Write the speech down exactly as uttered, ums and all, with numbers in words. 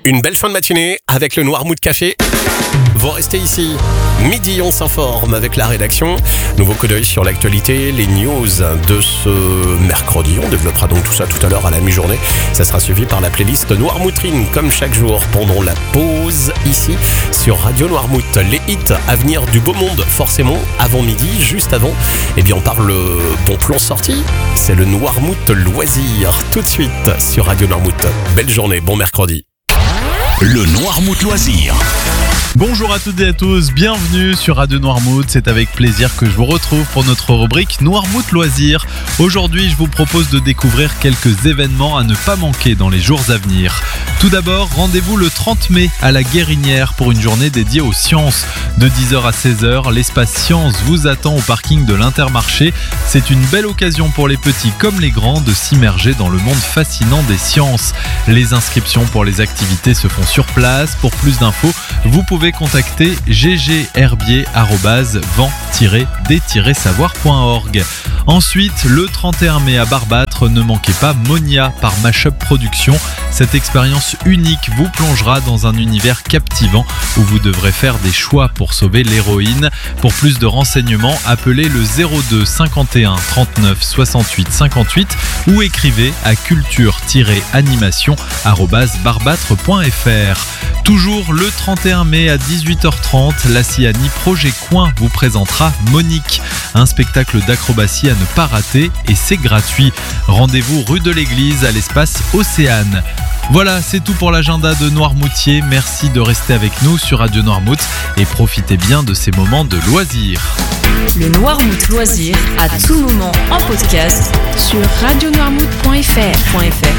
Une belle fin de matinée avec le Noirmouth Café. Vous restez ici. Midi, on s'informe avec la rédaction. Nouveau coup d'œil sur l'actualité, les news de ce mercredi. On développera donc tout ça tout à l'heure à la mi-journée. Ça sera suivi par la playlist Noirmoutrine, comme chaque jour, pendant la pause, ici, sur Radio Noirmouth. Les hits à venir du beau monde, forcément, avant midi, juste avant. Eh bien, on parle bon plan sorti. C'est le Noirmouth Loisir, tout de suite, sur Radio Noirmouth. Belle journée, bon mercredi. Le Noirmouth Loisir. Bonjour à toutes et à tous, bienvenue sur Radio Noirmouth. C'est avec plaisir que je vous retrouve pour notre rubrique Noirmouth Loisirs. Aujourd'hui, je vous propose de découvrir quelques événements à ne pas manquer dans les jours à venir. Tout d'abord, rendez-vous le trente mai à la Guérinière pour une journée dédiée aux sciences. De dix heures à seize heures, l'espace sciences vous attend au parking de l'Intermarché. C'est une belle occasion pour les petits comme les grands de s'immerger dans le monde fascinant des sciences. Les inscriptions pour les activités se font sur place. Pour plus d'infos, vous pouvez contacter g g herbier arobase vent tiret d tiret savoir point org. Ensuite, le trente et un mai à Barbâtre, ne manquez pas Monia par Mashup Productions. Cette expérience unique vous plongera dans un univers captivant où vous devrez faire des choix pour sauver l'héroïne. Pour plus de renseignements, appelez le zéro deux cinquante et un trente-neuf soixante-huit cinquante-huit ou écrivez à culture tiret animation arobase barbâtre point f r. Toujours le trente et un mai à dix-huit heures trente, la C I A N I Projet Coin vous présentera Monique, un spectacle d'acrobatie à ne pas rater et c'est gratuit. Rendez-vous rue de l'Église à l'espace Océane. Voilà, c'est tout pour l'agenda de Noirmoutier. Merci de rester avec nous sur Radio Noirmouth et profitez bien de ces moments de loisirs. Le Noirmouth Loisir à tout moment en podcast sur radio noirmouth point f r.